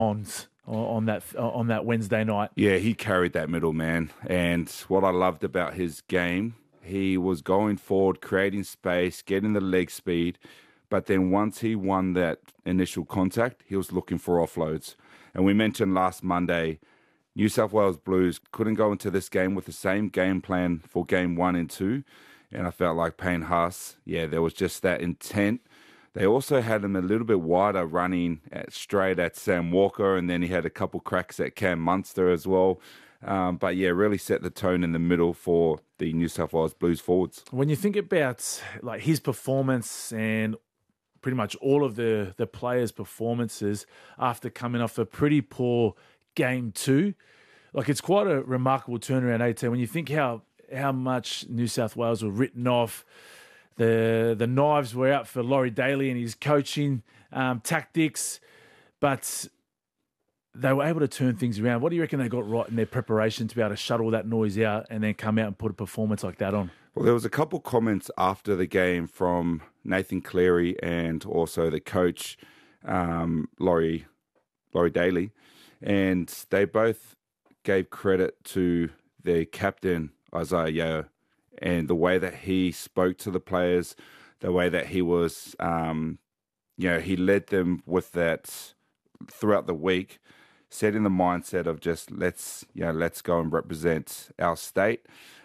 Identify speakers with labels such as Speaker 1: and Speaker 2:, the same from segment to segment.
Speaker 1: on that Wednesday night.
Speaker 2: Yeah, he carried that middle, man. And what I loved about his game, he was going forward, creating space, getting the leg speed. But then once he won that initial contact, he was looking for offloads. And we mentioned last Monday, New South Wales Blues couldn't go into this game with the same game plan for game 1 and 2. And I felt like Payne Haas, there was just that intent. They also had him a little bit wider, running straight at Sam Walker, and then he had a couple cracks at Cam Munster as well. But really set the tone in the middle for the New South Wales Blues forwards.
Speaker 1: When you think about like his performance and pretty much all of the players' performances after coming off a pretty poor game 2, like it's quite a remarkable turnaround, 18. When you think how much New South Wales were written off, the knives were out for Laurie Daly and his coaching tactics, but they were able to turn things around. What do you reckon they got right in their preparation to be able to shut all that noise out and then come out and put a performance like that on?
Speaker 2: Well, there was a couple comments after the game from Nathan Cleary and also the coach, Laurie Daly, and they both gave credit to their captain, Isaiah Yeo, and the way that he spoke to the players, the way that he was, he led them with that throughout the week, setting the mindset of just let's go and represent our state.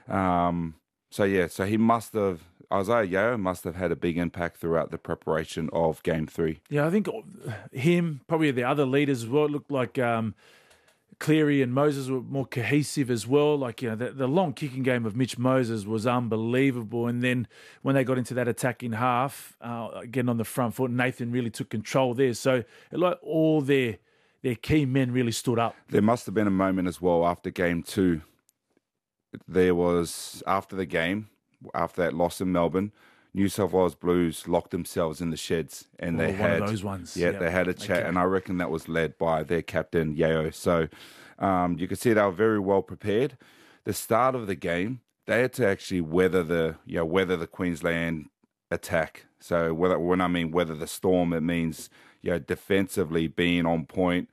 Speaker 2: So he Isaiah Yeo must have had a big impact throughout the preparation of Game 3.
Speaker 1: Yeah, I think him, probably the other leaders as well, it looked like Cleary and Moses were more cohesive as well. Like, the long kicking game of Mitch Moses was unbelievable. And then when they got into that attacking half, getting on the front foot, Nathan really took control there. So like all their key men really stood up.
Speaker 2: There must have been a moment as well after Game 2. There was, after the game, after that loss in Melbourne, New South Wales Blues locked themselves in the sheds, and they had
Speaker 1: one of those ones.
Speaker 2: They had a chat, and I reckon that was led by their captain Yeo. So you could see they were very well prepared. The start of the game, they had to actually weather the Queensland attack. So when I mean weather the storm, it means defensively being on point,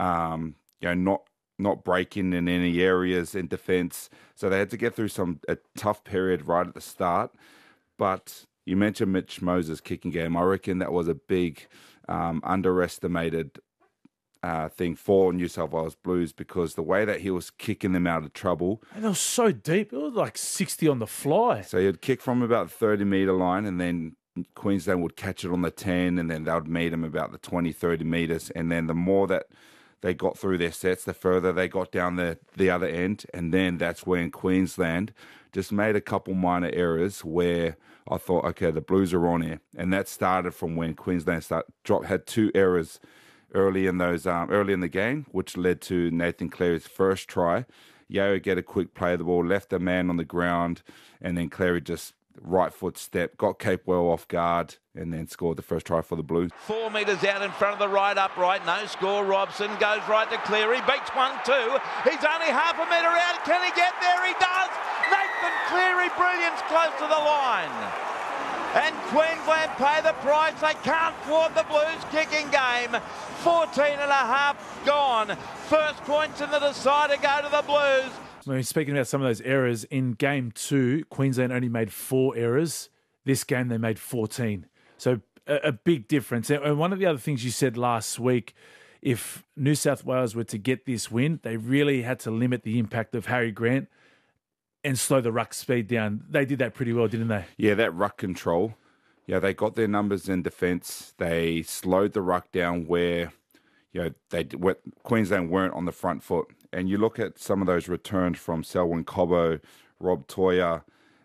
Speaker 2: not breaking in any areas in defence. So they had to get through a tough period right at the start. But you mentioned Mitch Moses' kicking game. I reckon that was a big underestimated thing for New South Wales Blues, because the way that he was kicking them out of trouble.
Speaker 1: And it was so deep. It was like 60 on the fly.
Speaker 2: So he'd kick from about the 30-metre line, and then Queensland would catch it on the 10, and then they would meet him about the 20, 30 metres. And then the more that they got through their sets, the further they got down the other end. And then that's when Queensland just made a couple minor errors where I thought, okay, the Blues are on here. And that started from when Queensland had 2 errors early in the game, which led to Nathan Cleary's first try. Yeo get a quick play of the ball, left a man on the ground, and then Cleary just right foot step, got Capewell off guard, and then scored the first try for the Blues.
Speaker 3: 4 metres out in front of the right upright, no score. Robson goes right to Cleary, beats 1-2. He's only half a metre out. Can he get there? He does. Nathan Cleary, brilliance close to the line. And Queensland pay the price. They can't thwart the Blues kicking game. 14 and a half gone. First points in the decider go to the Blues.
Speaker 1: I mean, speaking about some of those errors, in Game 2, Queensland only made 4 errors. This game, they made 14. So a big difference. And one of the other things you said last week, if New South Wales were to get this win, they really had to limit the impact of Harry Grant and slow the ruck speed down. They did that pretty well, didn't they?
Speaker 2: Yeah, that ruck control. Yeah, they got their numbers in defence. They slowed the ruck down where Queensland weren't on the front foot. And you look at some of those returns from Selwyn Cobbo, Rob Toya,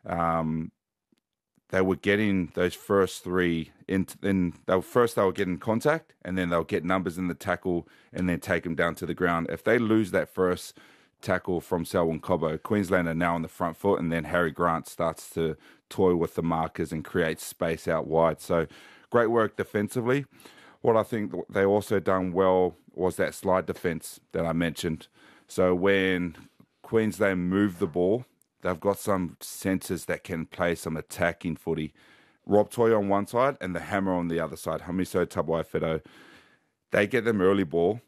Speaker 2: they were getting those first 3 they were getting contact, and then they'll get numbers in the tackle and then take them down to the ground. If they lose that first tackle from Selwyn Cobbo, Queensland are now on the front foot, and then Harry Grant starts to toy with the markers and create space out wide. So great work defensively. What I think they also done well was that slide defence that I mentioned. So when Queensland move the ball, they've got some centres that can play some attacking footy. Rob Toy on one side and the hammer on the other side, Hamiso Tabuai-Fidow. They get them early ball,